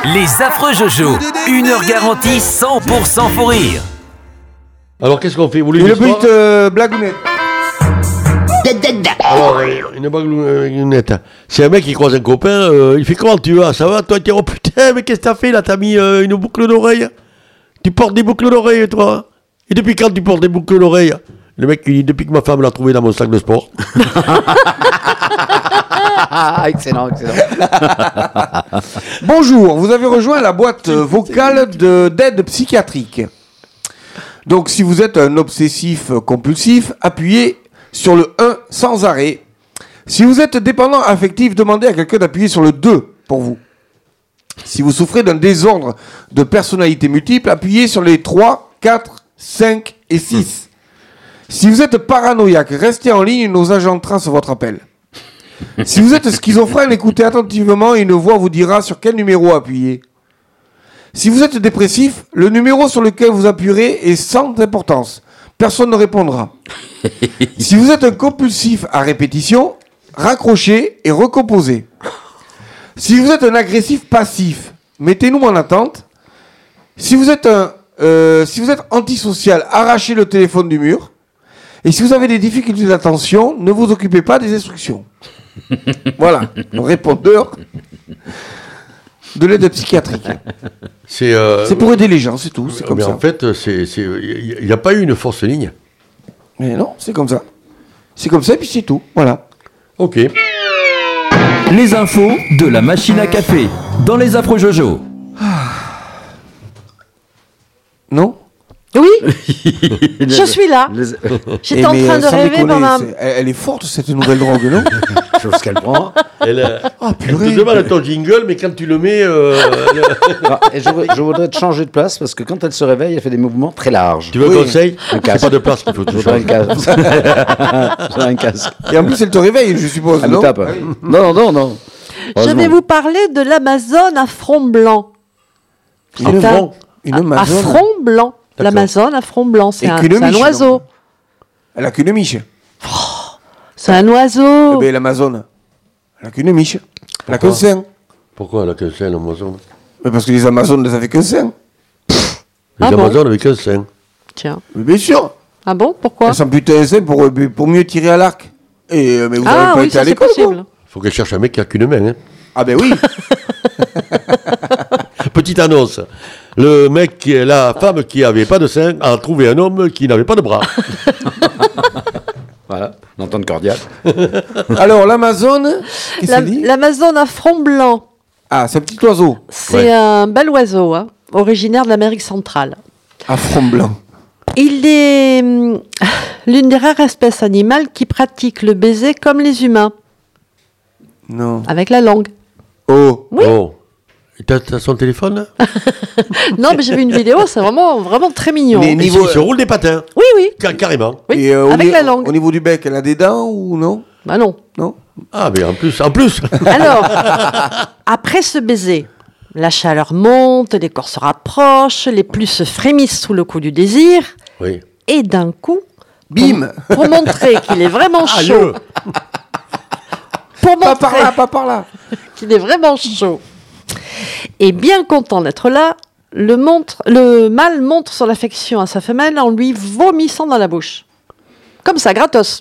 Les affreux Jojo, 1 heure garantie 100% faux rire. Alors qu'est-ce qu'on fait? Vous voulez Une une histoire petite blagounette. Alors, une blagounette. C'est un mec qui croise un copain, il fait comment tu vas? Ça va toi? Oh putain, mais qu'est-ce que t'as fait là? T'as mis une boucle d'oreille? Tu portes des boucles d'oreille toi? Et depuis quand tu portes des boucles d'oreille? Le mec il dit depuis que ma femme l'a trouvé dans mon sac de sport. Excellent. Bonjour, vous avez rejoint la boîte vocale d'aide psychiatrique. Donc si vous êtes un obsessif compulsif, appuyez sur le 1 sans arrêt. Si vous êtes dépendant affectif, demandez à quelqu'un d'appuyer sur le 2 pour vous. Si vous souffrez d'un désordre de personnalité multiple, appuyez sur les 3, 4, 5 et 6. Si vous êtes paranoïaque, restez en ligne, nos agents tracent votre appel. Si vous êtes schizophrène, écoutez attentivement et une voix vous dira sur quel numéro appuyer. Si vous êtes dépressif, le numéro sur lequel vous appuierez est sans importance. Personne ne répondra. Si vous êtes un compulsif à répétition, raccrochez et recomposez. Si vous êtes un agressif passif, mettez-nous en attente. Si vous êtes antisocial, arrachez le téléphone du mur. Et si vous avez des difficultés d'attention, ne vous occupez pas des instructions. Voilà, le répondeur de l'aide psychiatrique. C'est pour aider les gens, c'est tout, c'est comme ça. En fait, il n'y a pas eu une fausse ligne. Mais non, c'est comme ça. C'est comme ça et puis c'est tout, voilà. Ok. Les infos de la machine à café, dans les affreux Jojo. Non? Oui, je suis là. J'étais en train de rêver pendant... Elle est forte cette nouvelle drogue, non? Chose qu'elle prend. Elle te demande ton jingle, mais quand tu le mets... Et je voudrais te changer de place parce que quand elle se réveille, elle fait des mouvements très larges. Tu veux un conseil? Un casque. C'est pas de place qu'il faut Je tout voudrais changer. un casque. Et en plus, elle te réveille, je suppose, Elle me non? tape. Non. Je vais vous parler de l'Amazone à front blanc. Une Amazone. À Amazone. front blanc. L'Amazone à front blanc, c'est un miche, oiseau. donc. Elle a qu'une miche. C'est un oiseau. Eh bien, l'Amazone, elle a qu'une miche. Elle a qu'un sein. Pourquoi elle a qu'un sein, l'Amazon? Mais parce que les Amazones ne savaient qu'un sein. Les Ah bon? Amazones avec un sein. Tiens. Mais bien sûr. Ah bon, pourquoi? Elles s'amputaient un sein pour mieux tirer à l'arc. Et, mais vous n'avez Ah pas oui, été ça à c'est l'école, possible. quoi. Faut qu'elle cherche un mec qui a qu'une main. Hein. Ah ben oui. Petite annonce. La femme qui avait pas de sein a trouvé un homme qui n'avait pas de bras. Voilà, l'entente cordiale. Alors, l'Amazone, qu'est-ce que ça dit? L'Amazone à front blanc, Ah, c'est un petit oiseau. c'est Ouais. un bel oiseau, hein, originaire de l'Amérique centrale. À front blanc. Il est l'une des rares espèces animales qui pratique le baiser comme les humains, Non. avec la langue. Oh. Oui. Oh. Et t'as son téléphone là? Non, mais j'ai vu une vidéo, c'est vraiment très mignon. Mais- Et Niveau- il se roule des patins. Oui, oui, Carrément. oui, Et, avec la langue. Au niveau du bec, elle a des dents ou non? Bah non. Non. Ah, mais en plus. Alors, après ce baiser, la chaleur monte, les corps se rapprochent, les plus se frémissent sous le coup du désir, Oui. et d'un coup, Bim. pour montrer qu'il est vraiment chaud, pour Pas par montrer là, pas par là. qu'il est vraiment chaud, et bien content d'être là, le mâle montre son affection à sa femelle en lui vomissant dans la bouche. Comme ça, gratos.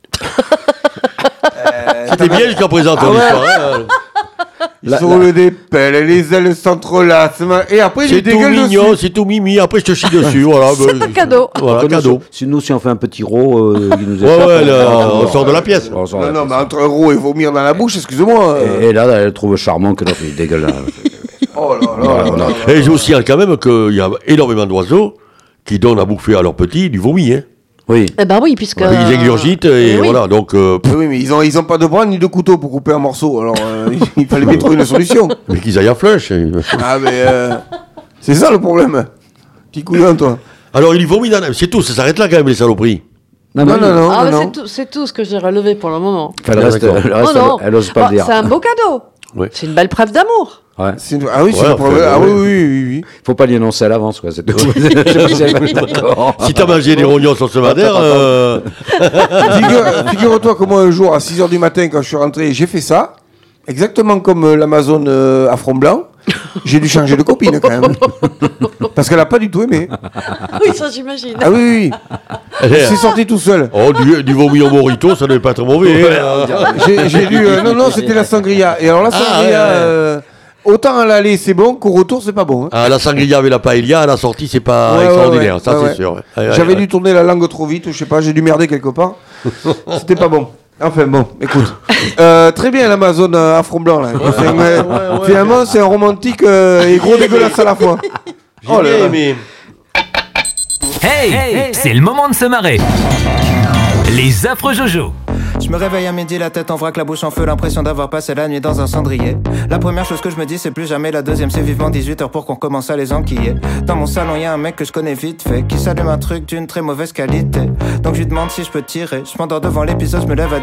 C'était bien jusqu'à présent ton histoire. Hein. Sur le dépelle, les ailes s'entrelacent. Et après, C'est il tout dégueule mignon, dessus. c'est tout mimi. Après, je te chie dessus. Voilà, C'est un cadeau. Voilà, cadeau. Si on fait un petit row, il nous On sort de la pièce. On sort de Non, la non, pièce. mais entre un roux et vomir dans la bouche, excusez-moi. Et là, elle trouve charmant que l'autre, il dégueule. Oh là là. Et je vous signale quand même qu'il y a énormément d'oiseaux qui donnent à bouffer à leurs petits du vomi. Hein. Oui. Eh ben oui, puisque... Ils ingurgitent et oui. voilà. Donc, Oui, mais ils ont pas de bras ni de couteau pour couper un morceau. Alors, il fallait bien trouver une solution. mais qu'ils aillent à flush. Ah, mais c'est ça le problème. Petit couillon, toi. Alors, il vomit dans la... C'est tout, ça s'arrête là quand même, les saloperies. Non, non, non. Ah, mais non. c'est tout ce que j'ai relevé pour le moment. Enfin, le reste, D'accord. elle ose pas Bon, le dire. c'est un beau cadeau. Ouais. C'est une belle preuve d'amour. Ouais. Ah oui, c'est Ouais, le problème. enfin, Ah oui, ouais. oui. Faut pas l'y annoncer à l'avance, quoi. C'est tout. Je sais pas si elle va être d'accord. Si t'as mangé des rognons sur ce madère, Figure-toi que moi, un jour, à 6h du matin, quand je suis rentré, j'ai fait ça. Exactement comme l'Amazone à front blanc. J'ai dû changer de copine quand même. Parce qu'elle a pas du tout aimé. Oui, ça j'imagine. Ah oui. C'est sorti tout seul. Oh, du vomi au morito, ça n'est pas très mauvais. hein. J'ai dû. Non, c'était la sangria. Et alors la sangria, autant à l'aller c'est bon qu'au retour c'est pas bon. Hein. Ah, la sangria avec la paella, à la sortie, c'est pas Ouais, extraordinaire, ouais, ça ouais. c'est sûr. Ouais, J'avais ouais. dû tourner la langue trop vite ou je sais pas, j'ai dû merder quelque part. C'était pas bon. Enfin bon, écoute. Très bien l'Amazon à front blanc là. Finalement c'est un romantique et gros dégueulasse à la fois. J'ai bien aimé. Hey, c'est le moment de se marrer. Les affreux Jojo. Je me réveille à midi, la tête en vrac, la bouche en feu, l'impression d'avoir passé la nuit dans un cendrier. La première chose que je me dis c'est plus jamais, la deuxième c'est vivement 18h pour qu'on commence à les enquiller. Dans mon salon y'a un mec que je connais vite fait, qui s'allume un truc d'une très mauvaise qualité. Donc je lui demande si je peux tirer, je m'endors devant l'épisode, je me lève à